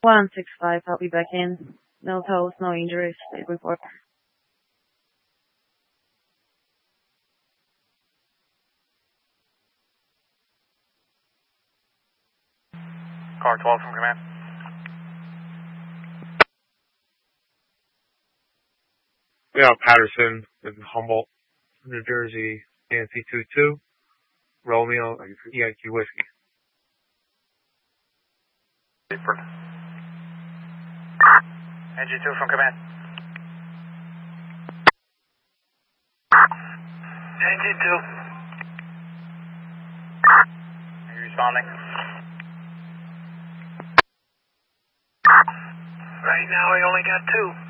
165, I'll be back in. No tolls, no injuries, state report. Car 12 from command. Yeah, Patterson in Humboldt, New Jersey, Nancy 22, Romeo, EIQ Whiskey. NG2 from command. NG2. Are you responding? Right now I only got 2.